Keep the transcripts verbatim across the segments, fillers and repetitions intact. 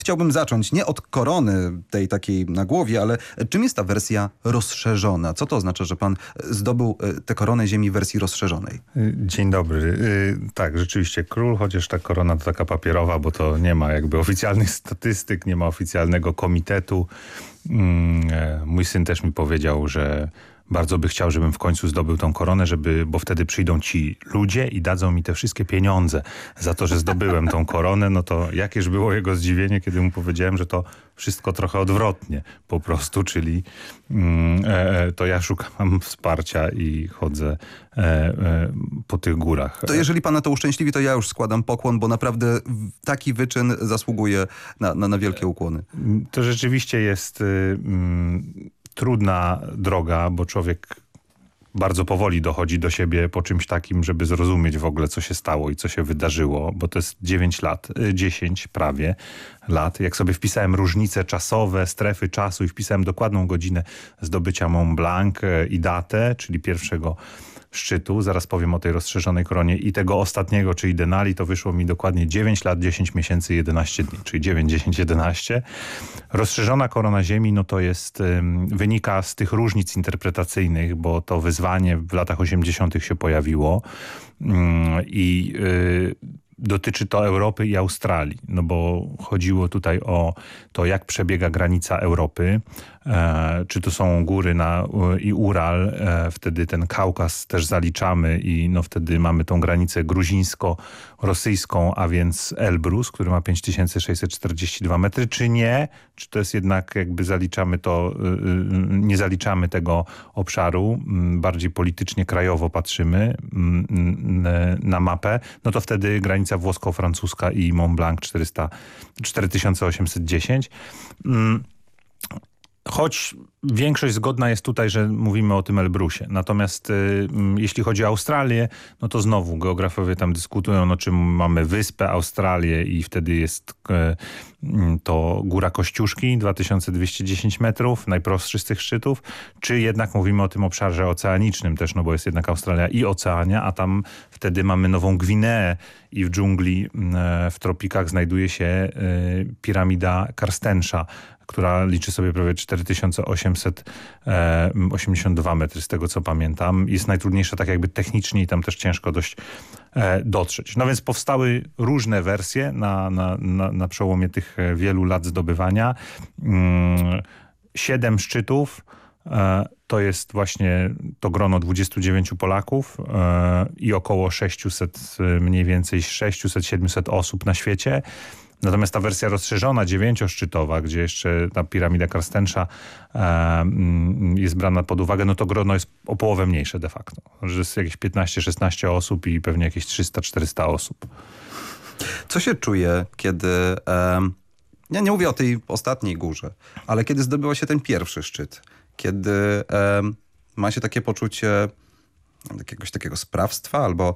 Chciałbym zacząć nie od korony tej takiej na głowie, ale czym jest ta wersja rozszerzona? Co to oznacza, że pan zdobył tę koronę ziemi w wersji rozszerzonej? Dzień dobry. Tak, rzeczywiście król, chociaż ta korona to taka papierowa, bo to nie ma jakby oficjalnych statystyk, nie ma oficjalnego komitetu. Mój syn też mi powiedział, że bardzo by chciał, żebym w końcu zdobył tą koronę, żeby, bo wtedy przyjdą ci ludzie i dadzą mi te wszystkie pieniądze za to, że zdobyłem tą koronę. No to jakież było jego zdziwienie, kiedy mu powiedziałem, że to wszystko trochę odwrotnie po prostu, czyli mm, e, to ja szukam wsparcia i chodzę e, e, po tych górach. To jeżeli pana to uszczęśliwi, to ja już składam pokłon, bo naprawdę taki wyczyn zasługuje na, na, na wielkie ukłony. To rzeczywiście jest... Y, y, trudna droga, bo człowiek bardzo powoli dochodzi do siebie po czymś takim, żeby zrozumieć w ogóle, co się stało i co się wydarzyło, bo to jest dziewięć lat, dziesięć prawie lat. Jak sobie wpisałem różnice czasowe, strefy czasu i wpisałem dokładną godzinę zdobycia Mont Blanc i datę, czyli pierwszego szczytu, zaraz powiem o tej rozszerzonej koronie, i tego ostatniego, czyli Denali, to wyszło mi dokładnie dziewięć lat, dziesięć miesięcy, jedenaście dni, czyli dziewięć, dziesięć, jedenaście. Rozszerzona korona ziemi, no to jest, wynika z tych różnic interpretacyjnych, bo to wyzwanie w latach osiemdziesiątych się pojawiło i dotyczy to Europy i Australii, no bo chodziło tutaj o to, jak przebiega granica Europy, e, czy to są góry na, i Ural, e, wtedy ten Kaukaz też zaliczamy i no wtedy mamy tą granicę gruzińsko-rosyjską, a więc Elbrus, który ma pięć tysięcy sześćset czterdzieści dwa metry, czy nie, czy to jest jednak jakby zaliczamy to, y, y, nie zaliczamy tego obszaru, y, bardziej politycznie, krajowo patrzymy y, y, na mapę, no to wtedy granica włosko-francuska i Mont Blanc cztery tysiące osiemset dziesięć. Choć większość zgodna jest tutaj, że mówimy o tym Elbrusie. Natomiast y, jeśli chodzi o Australię, no to znowu geografowie tam dyskutują, no czy mamy wyspę Australię i wtedy jest y, to Góra Kościuszki, dwa tysiące dwieście dziesięć metrów, najprostszy z tych szczytów, czy jednak mówimy o tym obszarze oceanicznym też, no bo jest jednak Australia i Oceania, a tam wtedy mamy Nową Gwineę i w dżungli y, w tropikach znajduje się y, piramida Karstensza, która liczy sobie prawie cztery tysiące osiemset osiemdziesiąt dwa metry, z tego co pamiętam. Jest najtrudniejsza tak jakby technicznie i tam też ciężko dość e, dotrzeć. No więc powstały różne wersje na, na, na, na przełomie tych wielu lat zdobywania. Mm, siedem szczytów. E, to jest właśnie to grono dwudziestu dziewięciu Polaków e, i około sześciuset, mniej więcej sześćset siedemset osób na świecie. Natomiast ta wersja rozszerzona, dziewięcioszczytowa, gdzie jeszcze ta piramida Karstensza e, jest brana pod uwagę, no to grono jest o połowę mniejsze de facto. Że jest jakieś piętnaście szesnaście osób i pewnie jakieś trzysta czterysta osób. Co się czuje, kiedy... E, ja nie mówię o tej ostatniej górze, ale kiedy zdobywa się ten pierwszy szczyt, kiedy e, ma się takie poczucie jakiegoś takiego sprawstwa albo...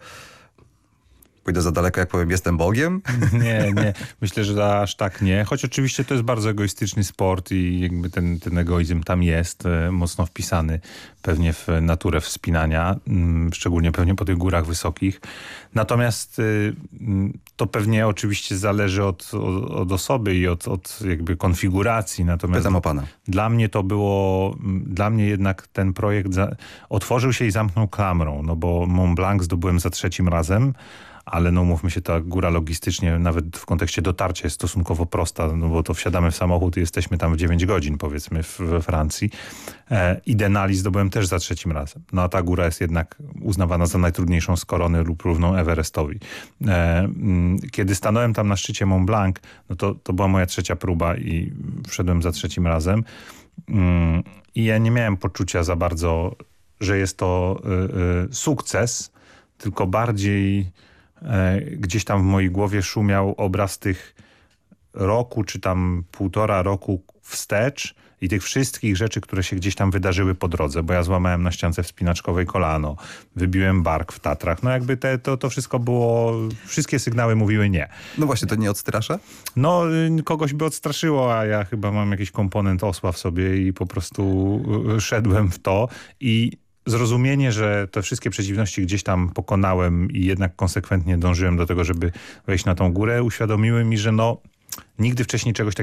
Pójdę za daleko, jak powiem, jestem Bogiem? Nie, nie. Myślę, że aż tak nie. Choć oczywiście to jest bardzo egoistyczny sport i jakby ten, ten egoizm tam jest e, mocno wpisany pewnie w naturę wspinania, m, szczególnie pewnie po tych górach wysokich. Natomiast y, to pewnie oczywiście zależy od, od, od osoby i od, od jakby konfiguracji. Natomiast Pytam o pana. Dla mnie to było, dla mnie jednak ten projekt za, otworzył się i zamknął klamrą, no bo Mont Blanc zdobyłem za trzecim razem, ale no mówmy się, ta góra logistycznie nawet w kontekście dotarcia jest stosunkowo prosta, no bo to wsiadamy w samochód i jesteśmy tam w dziewięć godzin powiedzmy w, we Francji. E, I Denali zdobyłem też za trzecim razem. No a ta góra jest jednak uznawana za najtrudniejszą z korony lub równą Everestowi. E, m, kiedy stanąłem tam na szczycie Mont Blanc, no to, to była moja trzecia próba i wszedłem za trzecim razem. Mm, I ja nie miałem poczucia za bardzo, że jest to y, y, sukces, tylko bardziej gdzieś tam w mojej głowie szumiał obraz tych roku, czy tam półtora roku wstecz i tych wszystkich rzeczy, które się gdzieś tam wydarzyły po drodze, bo ja złamałem na ściance wspinaczkowej kolano, wybiłem bark w Tatrach, no jakby te, to, to wszystko było, wszystkie sygnały mówiły nie. No właśnie, to nie odstrasza? No kogoś by odstraszyło, a ja chyba mam jakiś komponent osła w sobie i po prostu szedłem w to i zrozumienie, że te wszystkie przeciwności gdzieś tam pokonałem i jednak konsekwentnie dążyłem do tego, żeby wejść na tą górę, uświadomiły mi, że no nigdy wcześniej czegoś takiego